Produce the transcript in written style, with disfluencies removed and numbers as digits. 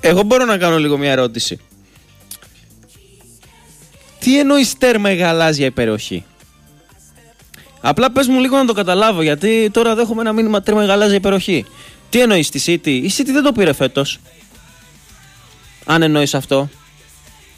Εγώ μπορώ να κάνω λίγο μια ερώτηση. Τι εννοεί τέρμα η γαλάζια υπεροχή? Απλά πες μου λίγο να το καταλάβω, γιατί τώρα δέχομαι ένα μήνυμα τέρμα η γαλάζια υπεροχή. Τι εννοείς τη City? Η City δεν το πήρε φέτος. Αν εννοείς αυτό.